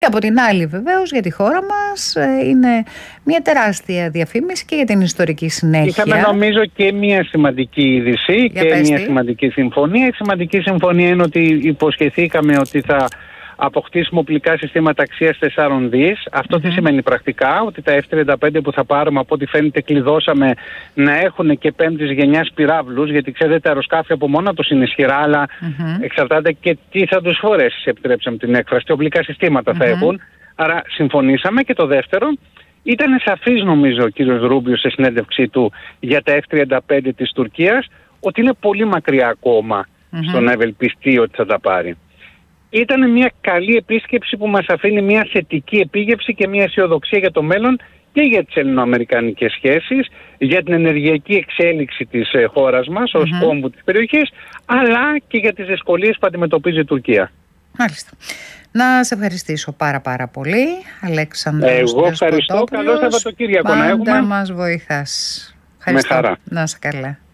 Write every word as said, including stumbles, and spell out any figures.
Και από την άλλη βεβαίως για τη χώρα μας είναι μια τεράστια διαφήμιση και για την ιστορική συνέχεια. Είχαμε νομίζω και μια σημαντική είδηση για και πέστη. μια σημαντική συμφωνία. Η σημαντική συμφωνία είναι ότι υποσχεθήκαμε ότι θα αποκτήσουμε οπλικά συστήματα αξίας τεσσάρων δις. Αυτό mm-hmm. τι σημαίνει πρακτικά? Ότι τα εφ τριάντα πέντε που θα πάρουμε, από ό,τι φαίνεται κλειδώσαμε να έχουν και πέμπτης γενιάς πυράβλους, γιατί ξέρετε τα αεροσκάφη από μόνα τους είναι ισχυρά, αλλά mm-hmm. εξαρτάται και τι θα τους φορέσει, επιτρέψαμε την έκφραση, τι οπλικά συστήματα mm-hmm. θα έχουν. Άρα συμφωνήσαμε. Και το δεύτερο, ήταν σαφής νομίζω ο κύριος Ρούμπιο σε συνέντευξή του για τα εφ τριάντα πέντε της Τουρκίας, ότι είναι πολύ μακριά ακόμα mm-hmm. στο να ευελπιστεί ότι θα τα πάρει. Ήταν μια καλή επίσκεψη που μας αφήνει μια θετική επίγευση και μια αισιοδοξία για το μέλλον και για τις ελληνοαμερικανικές σχέσεις, για την ενεργειακή εξέλιξη της χώρας μας ως mm-hmm. κόμβου της περιοχής, αλλά και για τις δυσκολίες που αντιμετωπίζει η Τουρκία. Μάλιστα. Να σε ευχαριστήσω πάρα πάρα πολύ, Αλέξανδρος. Εγώ ευχαριστώ. Καλό Σαββατοκύριακο να έχουμε. Πάντα μας βοηθάς. Ευχαριστώ. Με χαρά. Να είσαι καλά.